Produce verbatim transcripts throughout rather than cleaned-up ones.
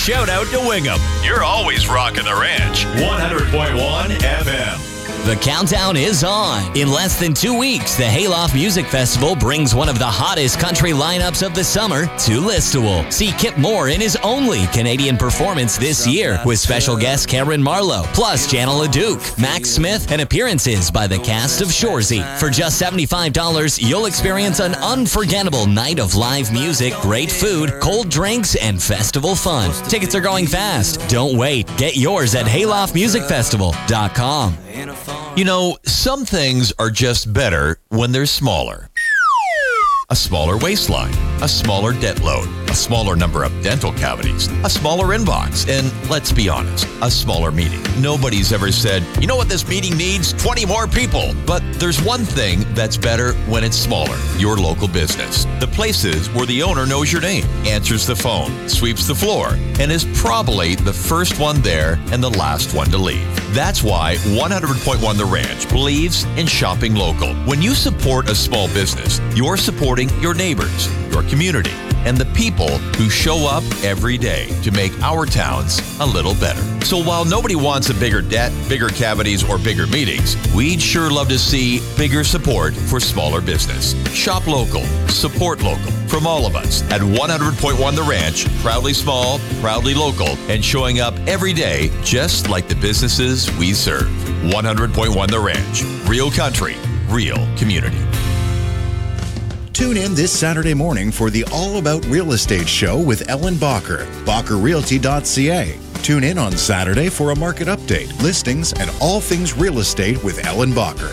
shout out to Wingham. You're always rocking the ranch. one hundred point one F M. The countdown is on. In less than two weeks, the Hayloft Music Festival brings one of the hottest country lineups of the summer to Listowel. See Kip Moore in his only Canadian performance this year with special guest Cameron Marlowe, plus Jana LeDuc, Max Smith, and appearances by the cast of Shoresy. For just seventy-five dollars, you'll experience an unforgettable night of live music, great food, cold drinks, and festival fun. Tickets are going fast. Don't wait. Get yours at hayloft music festival dot com. You know, some things are just better when they're smaller. A smaller waistline, a smaller debt load, a smaller number of dental cavities, a smaller inbox, and let's be honest, a smaller meeting. Nobody's ever said, you know what this meeting needs? twenty more people. But there's one thing that's better when it's smaller. Your local business. The places where the owner knows your name, answers the phone, sweeps the floor, and is probably the first one there and the last one to leave. That's why one hundred point one The Ranch believes in shopping local. When you support a small business, you're supporting your neighbors, your community, and the people who show up every day to make our towns a little better. So while nobody wants a bigger debt, bigger cavities, or bigger meetings, we'd sure love to see bigger support for smaller business. Shop local, support local. From all of us at one hundred point one The Ranch, proudly small, proudly local, and showing up every day just like the businesses we serve. one hundred point one The Ranch. Real country, real community. Tune in this Saturday morning for the All About Real Estate show with Ellen Bacher, bacher realty dot c a. Tune in on Saturday for a market update, listings, and all things real estate with Ellen Bacher.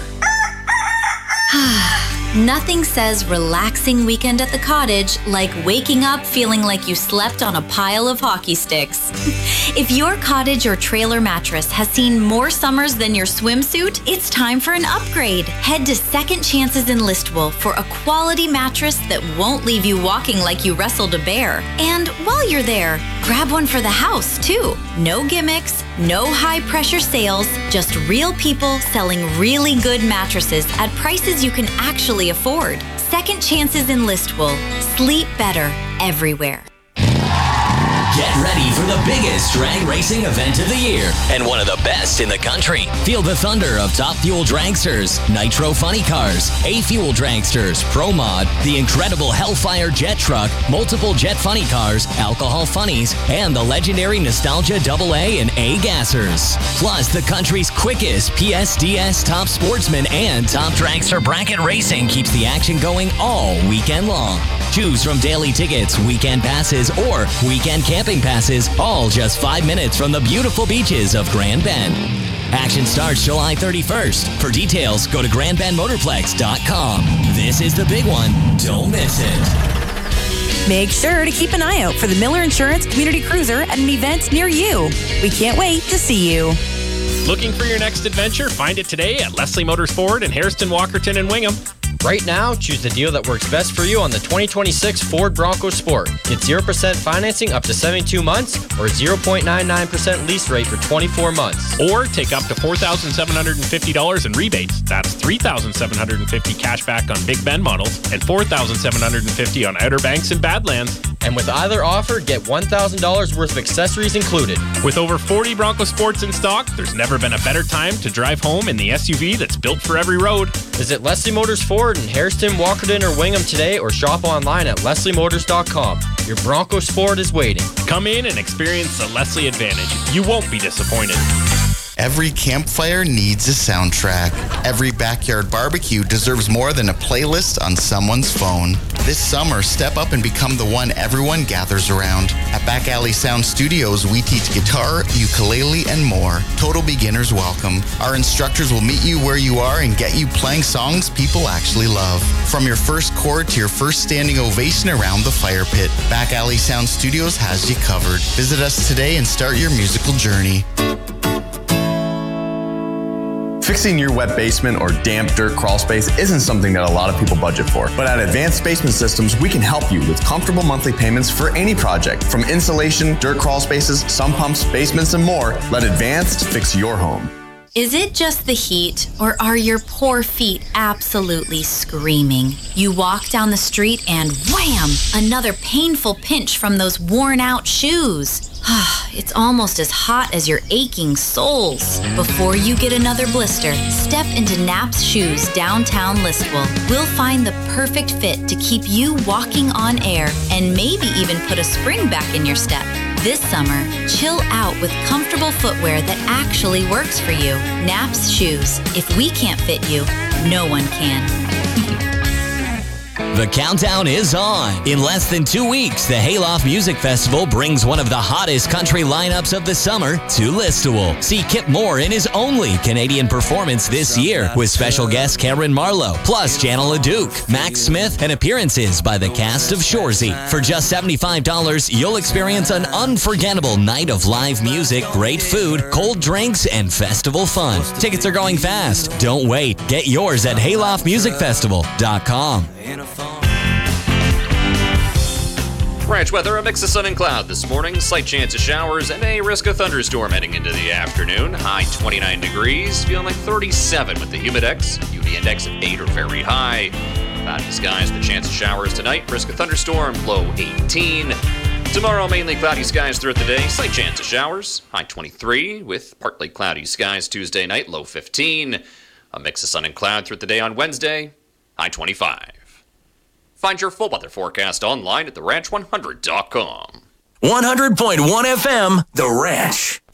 Nothing says relaxing weekend at the cottage like waking up feeling like you slept on a pile of hockey sticks. If your cottage or trailer mattress has seen more summers than your swimsuit, it's time for an upgrade. Head to Second Chances in Listowel for a quality mattress that won't leave you walking like you wrestled a bear. And while you're there, grab one for the house too. No gimmicks, no high-pressure sales, just real people selling really good mattresses at prices you can actually afford. Second Chances in Listowel. Sleep better everywhere. Get ready for the biggest drag racing event of the year and one of the best in the country. Feel the thunder of Top Fuel Dragsters, Nitro Funny Cars, A-Fuel Dragsters, Pro Mod, the incredible Hellfire Jet Truck, multiple Jet Funny Cars, Alcohol Funnies, and the legendary Nostalgia double A and A Gassers. Plus, the country's quickest P S D S Top Sportsman and Top Dragster Bracket Racing keeps the action going all weekend long. Choose from daily tickets, weekend passes, or weekend camping passes, all just five minutes from the beautiful beaches of Grand Bend. Action starts July thirty-first. For details, go to grand bend motorplex dot com. This is the big one. Don't miss it. Make sure to keep an eye out for the Miller Insurance Community Cruiser at an event near you. We can't wait to see you. Looking for your next adventure? Find it today at Leslie Motors Ford in Hairston, Walkerton, and Wingham. Right now, choose the deal that works best for you on the twenty twenty-six Ford Bronco Sport. Get zero percent financing up to seventy-two months or zero point nine nine percent lease rate for twenty-four months. Or take up to four thousand seven hundred fifty dollars in rebates. That's three thousand seven hundred fifty dollars cash back on Big Bend models and four thousand seven hundred fifty dollars on Outer Banks and Badlands. And with either offer, get one thousand dollars worth of accessories included. With over forty Bronco Sports in stock, there's never been a better time to drive home in the S U V that's built for every road. Visit Leslie Motors Ford in Hairston, Walkerton, or Wingham today or shop online at leslie motors dot com. Your Bronco Sport is waiting. Come in and experience the Leslie advantage. You won't be disappointed. Every campfire needs a soundtrack. Every backyard barbecue deserves more than a playlist on someone's phone. This summer, step up and become the one everyone gathers around. At Back Alley Sound Studios, we teach guitar, ukulele, and more. Total beginners welcome. Our instructors will meet you where you are and get you playing songs people actually love. From your first chord to your first standing ovation around the fire pit, Back Alley Sound Studios has you covered. Visit us today and start your musical journey. Fixing your wet basement or damp dirt crawl space isn't something that a lot of people budget for. But at Advanced Basement Systems, we can help you with comfortable monthly payments for any project. From insulation, dirt crawl spaces, sump pumps, basements, and more, let Advanced fix your home. Is it just the heat, or are your poor feet absolutely screaming? You walk down the street and wham! Another painful pinch from those worn-out shoes. It's almost as hot as your aching soles. Before you get another blister, step into Naps Shoes downtown Listowel. We'll find the perfect fit to keep you walking on air and maybe even put a spring back in your step. This summer, chill out with comfortable footwear that actually works for you. Naps Shoes. If we can't fit you, no one can. The countdown is on. In less than two weeks, the Hayloft Music Festival brings one of the hottest country lineups of the summer to Listowel. See Kip Moore in his only Canadian performance this year with special guest Cameron Marlowe, plus Janela Duke, Max Smith, and appearances by the cast of Shoresy. For just seventy-five dollars, you'll experience an unforgettable night of live music, great food, cold drinks, and festival fun. Tickets are going fast. Don't wait. Get yours at hayloft music festival dot com. Ranch weather, a mix of sun and cloud this morning, slight chance of showers, and a risk of thunderstorm heading into the afternoon. High twenty-nine degrees, feeling like thirty-seven with the humidex. U V index of eight or very high. Cloudy skies, the chance of showers tonight, risk of thunderstorm, low eighteen. Tomorrow, mainly cloudy skies throughout the day, slight chance of showers. High twenty-three with partly cloudy skies Tuesday night, low fifteen. A mix of sun and cloud throughout the day on Wednesday, high twenty-five. Find your full weather forecast online at the ranch one hundred dot com. one hundred point one F M, The Ranch.